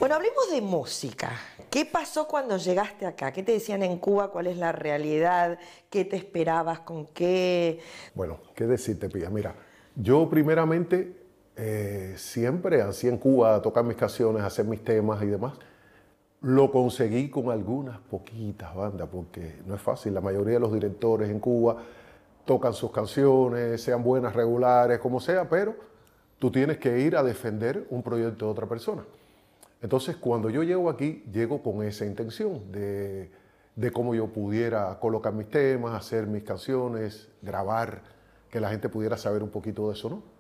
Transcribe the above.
Bueno, hablemos de música. ¿Qué pasó cuando llegaste acá? ¿Qué te decían en Cuba? ¿Cuál es la realidad? ¿Qué te esperabas? ¿Con qué? Bueno, ¿qué decirte, Pía? Mira, yo primeramente siempre, así en Cuba, tocar mis canciones, hacer mis temas y demás, lo conseguí con algunas poquitas bandas, porque no es fácil. La mayoría de los directores en Cuba tocan sus canciones, sean buenas, regulares, como sea, pero tú tienes que ir a defender un proyecto de otra persona. Entonces, cuando yo llego aquí, llego con esa intención de cómo yo pudiera colocar mis temas, hacer mis canciones, grabar, que la gente pudiera saber un poquito de eso, ¿no?